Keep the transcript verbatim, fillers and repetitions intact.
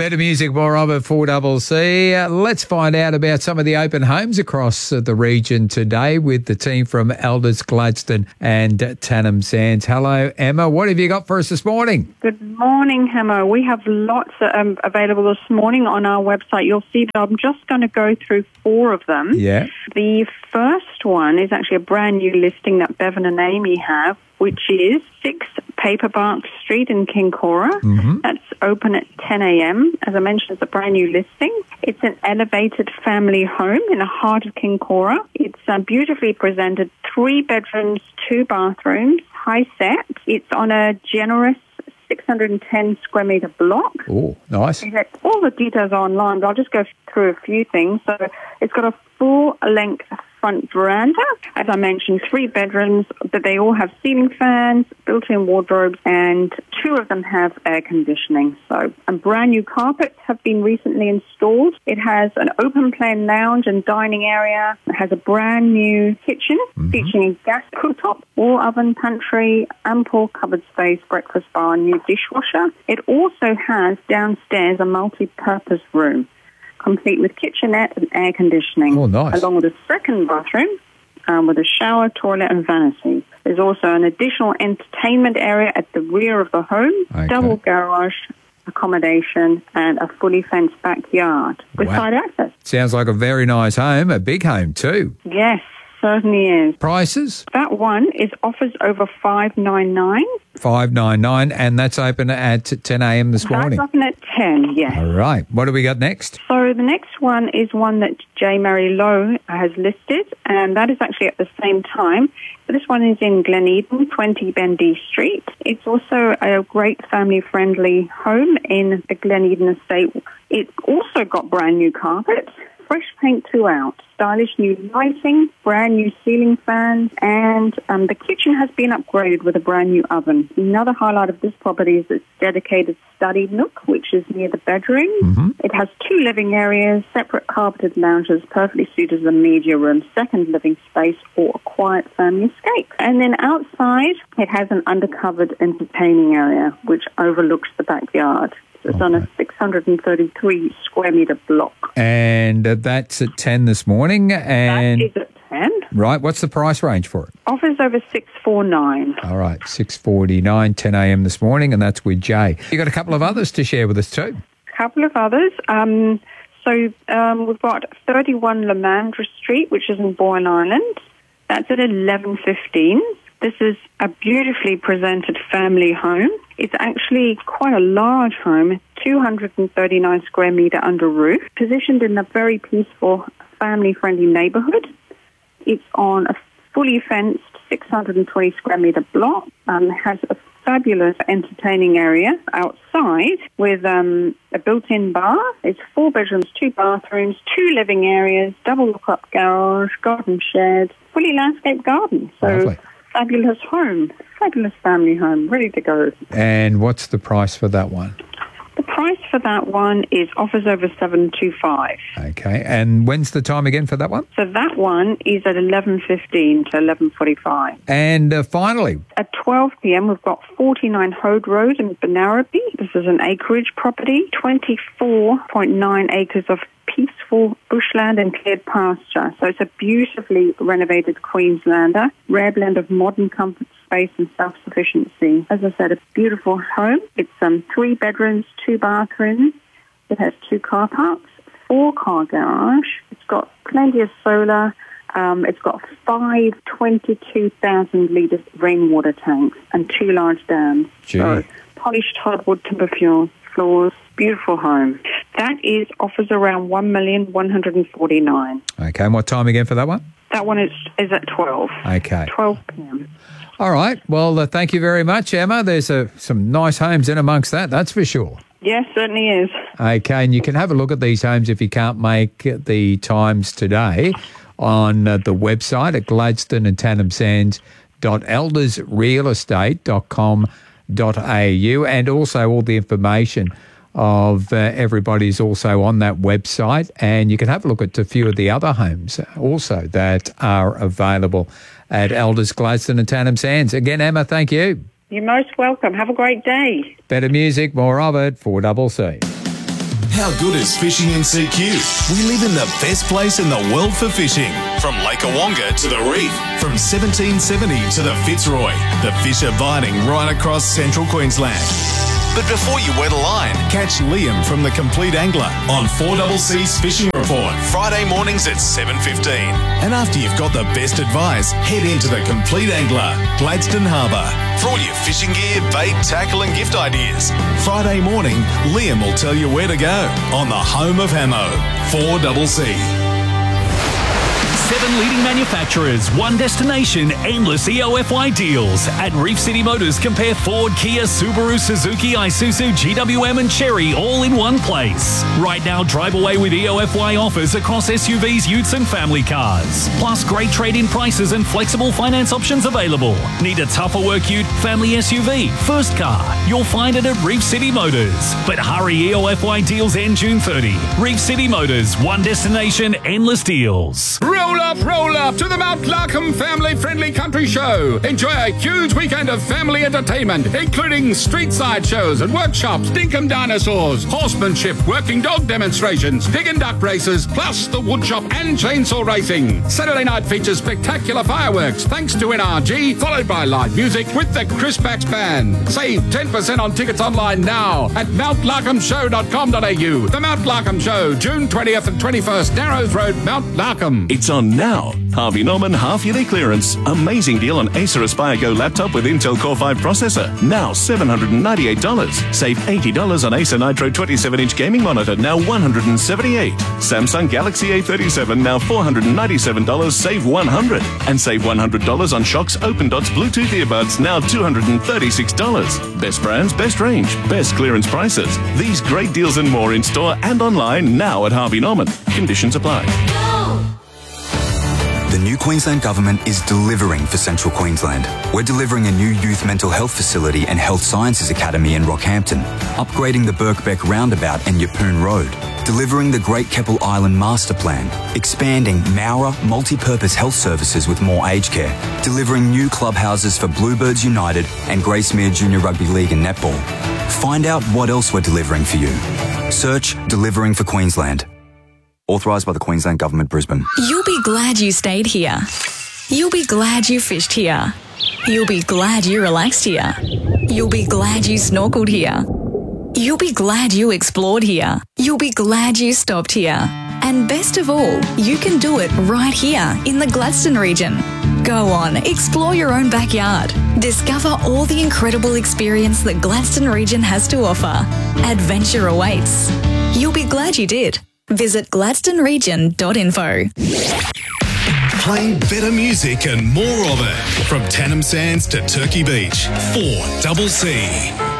Better music, more of it, four C C. Uh, let's find out about some of the open homes across uh, the region today with the team from Elders, Gladstone and Tannum Sands. Hello, Emma. What have you got for us this morning? Good morning, Hemo. We have lots um, available this morning on our website. You'll see that I'm just going to go through four of them. Yeah. The first one is actually a brand new listing that Bevan and Amy have, which is six Paperbark Street in Kincora. Mm-hmm. That's open at ten a.m. As I mentioned, it's a brand new listing. It's an elevated family home in the heart of Kincora. It's uh, beautifully presented, three bedrooms, two bathrooms, high set. It's on a generous six hundred ten square metre block. Oh, nice. All the details are online, but I'll just go through a few things. So it's got a full-length front veranda. As I mentioned, three bedrooms, but they all have ceiling fans, built-in wardrobes, and two of them have air conditioning. So, and brand new carpets have been recently installed. It has an open-plan lounge and dining area. It has a brand new kitchen mm-hmm. featuring a gas cooktop, wall oven, pantry, ample cupboard space, breakfast bar, new dishwasher. It also has downstairs a multi-purpose room, complete with kitchenette and air conditioning. Oh, nice. Along with a second bathroom um, with a shower, toilet and vanity. There's also an additional entertainment area at the rear of the home, okay. double garage accommodation and a fully fenced backyard with wow. side access. Sounds like a very nice home, a big home too. Yes, certainly is. Prices? That one is offers over five ninety-nine. five ninety-nine, and that's open at ten a.m. this morning. That's open at ten, yes. All right. What do we got next? So the next one is one that J. Mary Lowe has listed, and that is actually at the same time. So this one is in Glen Eden, twenty Bendy Street. It's also a great family-friendly home in the Glen Eden estate. It's also got brand new carpets, fresh paint throughout, stylish new lighting, brand new ceiling fans, and um, the kitchen has been upgraded with a brand new oven. Another highlight of this property is its dedicated study nook, which is near the bedroom. Mm-hmm. It has two living areas, separate carpeted lounges, perfectly suited as a media room, second living space, or a quiet family escape. And then outside, it has an undercovered entertaining area, which overlooks the backyard. It's okay. on a six hundred thirty-three square metre block. And uh, that's at ten this morning. And that is at ten. Right. What's the price range for it? Offers over six forty-nine. All right. six forty-nine, ten a.m. this morning, and that's with Jay. You got a couple of others to share with us too. A couple of others. Um, so um, we've got thirty-one Lamandra Street, which is in Boyne Island. That's at eleven fifteen. This is a beautifully presented family home. It's actually quite a large home, two hundred thirty-nine square metre under roof, positioned in a very peaceful, family-friendly neighbourhood. It's on a fully fenced six hundred twenty square metre block, um, has a fabulous entertaining area outside with um, a built-in bar. It's four bedrooms, two bathrooms, two living areas, double look-up garage, garden shed, fully landscaped garden. So. Lovely. Fabulous home, fabulous family home, ready to go. And what's the price for that one? The price for that one is offers over seven twenty-five. Okay, and when's the time again for that one? So that one is at eleven fifteen to eleven forty-five. And uh, finally? At twelve p.m. we've got forty-nine Hode Road in Benaraby. This is an acreage property, twenty-four point nine acres of peaceful bushland and cleared pasture. So it's a beautifully renovated Queenslander, rare blend of modern comfort, space and self-sufficiency. As I said, a beautiful home. It's um, three bedrooms, two bathrooms. It has two car parks, four car garage. It's got plenty of solar. Um, it's got five twenty-two thousand litre rainwater tanks and two large dams. Gee. So polished hardwood timber floors, floors, beautiful home. That is offers around one million one hundred forty-nine. Okay, and what time again for that one? That one is, is at twelve. Okay. twelve p.m. All right. Well, uh, thank you very much, Emma. There's uh, some nice homes in amongst that, that's for sure. Yes, certainly is. Okay, and you can have a look at these homes if you can't make the times today on uh, the website at gladstone and tannum sands dot elders real estate dot com dot a u, and also all the information of uh, everybody's also on that website, and you can have a look at a few of the other homes also that are available at Elders, Gladstone and Tannum Sands. Again, Emma, thank you. You're most welcome. Have a great day. Better music, more of it, four C C. How good is fishing in C Q? We live in the best place in the world for fishing. From Lake Awonga to the reef, from seventeen seventy to the Fitzroy, the fish are biting right across central Queensland. But before you wet a line, catch Liam from The Complete Angler on four C C's Fishing Report, Friday mornings at seven fifteen. And after you've got the best advice, head into The Complete Angler, Gladstone Harbour, for all your fishing gear, bait, tackle and gift ideas. Friday morning, Liam will tell you where to go on the home of Hamo, four C C. Seven leading manufacturers, one destination, endless E O F Y deals. At Reef City Motors, compare Ford, Kia, Subaru, Suzuki, Isuzu, G W M and Chery all in one place. Right now, drive away with E O F Y offers across S U Vs, utes and family cars. Plus great trade-in prices and flexible finance options available. Need a tougher work ute, family S U V, first car? You'll find it at Reef City Motors. But hurry, E O F Y deals end June thirtieth. Reef City Motors, one destination, endless deals. Roll up, roll up to the Mount Larkham family-friendly country show. Enjoy a huge weekend of family entertainment, including street-side shows and workshops, dinkum dinosaurs, horsemanship, working dog demonstrations, pig and duck races, plus the woodshop and chainsaw racing. Saturday night features spectacular fireworks, thanks to N R G, followed by live music with the Chris Bax Band. Save ten percent on tickets online now at mount larkham show dot com dot a u. The Mount Larkham Show, June twentieth and twenty-first, Narrows Road, Mount Larkham. It's on now. Harvey Norman half-yearly clearance. Amazing deal on Acer Aspire Go laptop with Intel Core five processor. Now seven hundred ninety-eight dollars. Save eighty dollars on Acer Nitro twenty-seven inch gaming monitor. Now one hundred seventy-eight dollars. Samsung Galaxy A thirty-seven. Now four hundred ninety-seven dollars. Save one hundred dollars. And save one hundred dollars on Shox Open Dots Bluetooth earbuds. Now two hundred thirty-six dollars. Best brands, best range, best clearance prices. These great deals and more in store and online now at Harvey Norman. Conditions apply. The new Queensland Government is delivering for Central Queensland. We're delivering a new youth mental health facility and health sciences academy in Rockhampton, upgrading the Birkbeck roundabout and Yeppoon Road, delivering the Great Keppel Island Master Plan, expanding Mowra multi-purpose health services with more aged care, delivering new clubhouses for Bluebirds United and Gracemere Junior Rugby League and Netball. Find out what else we're delivering for you. Search Delivering for Queensland. Authorised by the Queensland Government, Brisbane. You'll be glad you stayed here. You'll be glad you fished here. You'll be glad you relaxed here. You'll be glad you snorkeled here. You'll be glad you explored here. You'll be glad you stopped here. And best of all, you can do it right here in the Gladstone region. Go on, explore your own backyard. Discover all the incredible experience that Gladstone region has to offer. Adventure awaits. You'll be glad you did. Visit gladstone region dot info. Play better music and more of it. From Tannum Sands to Turkey Beach, four C C.